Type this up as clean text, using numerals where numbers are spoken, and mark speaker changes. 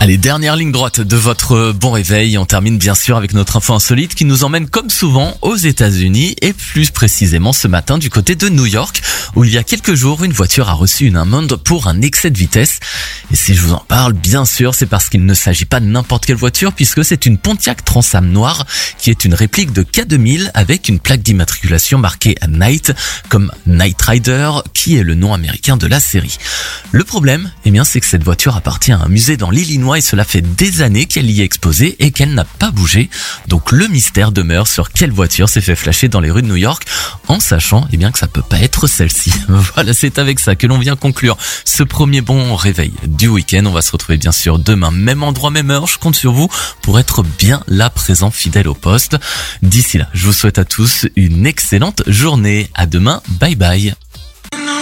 Speaker 1: Allez, dernière ligne droite de votre bon réveil. On termine bien sûr avec notre info insolite qui nous emmène comme souvent aux États-Unis et plus précisément ce matin du côté de New York où il y a quelques jours une voiture a reçu une amende pour un excès de vitesse. Et si je vous en parle, bien sûr, c'est parce qu'il ne s'agit pas de n'importe quelle voiture puisque c'est une Pontiac Trans Am noire qui est une réplique de K2000 avec une plaque d'immatriculation marquée Night comme Knight Rider qui est le nom américain de la série. Le problème, c'est que cette voiture appartient à un musée dans l'Illinois et cela fait des années qu'elle y est exposée et qu'elle n'a pas bougé. Donc le mystère demeure sur quelle voiture s'est fait flasher dans les rues de New York en sachant que ça peut pas être celle-ci. Voilà, c'est avec ça que l'on vient conclure ce premier bon réveil du week-end. On va se retrouver bien sûr demain, même endroit, même heure. Je compte sur vous pour être bien là présent, fidèle au poste. D'ici là, je vous souhaite à tous une excellente journée. À demain, bye bye.